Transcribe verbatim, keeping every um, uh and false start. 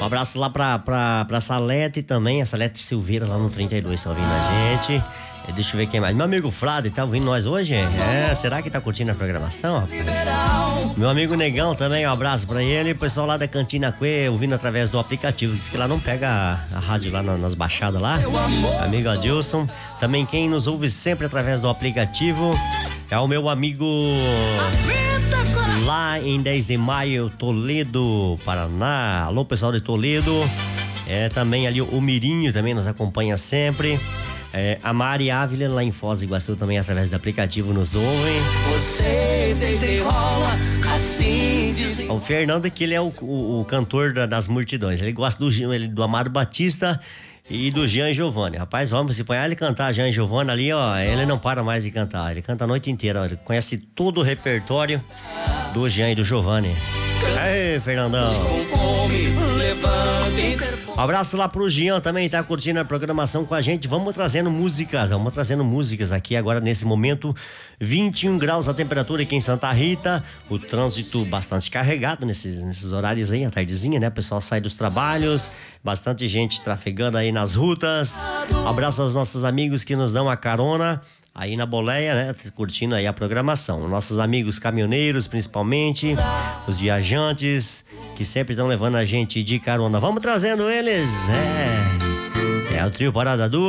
Um abraço lá pra, pra, pra Salete também, a Salete Silveira lá no trinta e dois tá ouvindo a gente. Deixa eu ver quem mais. Meu amigo Flávio tá ouvindo nós hoje? É, será que tá curtindo a programação, rapaz? Meu amigo Negão também, um abraço pra ele. O pessoal lá da Cantina Cue ouvindo através do aplicativo. Diz que lá não pega a, a rádio lá nas baixadas lá. Amigo Adilson. Também quem nos ouve sempre através do aplicativo é o meu amigo lá em dez de maio, Toledo, Paraná. Alô, pessoal de Toledo. É, também ali o Mirinho também nos acompanha sempre. É, a Mari Ávila lá em Foz do Iguaçu também através do aplicativo nos ouvem. Você deita e rola assim diz... O Fernando que ele é o, o, o cantor da, das multidões. Ele gosta do, ele, do Amado Batista e do Jean Giovanni. Rapaz, vamos, se põe ele cantar Jean Giovanni ali, ó, ele não para mais de cantar. Ele canta a noite inteira, ó, ele conhece todo o repertório do Jean e do Giovanni. Aí, Fernandão. Um abraço lá pro Jean também, tá curtindo a programação com a gente. Vamos trazendo músicas, vamos trazendo músicas aqui agora nesse momento. vinte e um graus a temperatura aqui em Santa Rita. O trânsito bastante carregado nesses, nesses horários aí, a tardezinha, né? O pessoal sai dos trabalhos, bastante gente trafegando aí nas rutas. Um abraço aos nossos amigos que nos dão a carona aí na boleia, né? Curtindo aí a programação. Nossos amigos caminhoneiros, principalmente, os viajantes que sempre estão levando a gente de carona. Vamos trazendo eles, é. É o trio Parada Dura.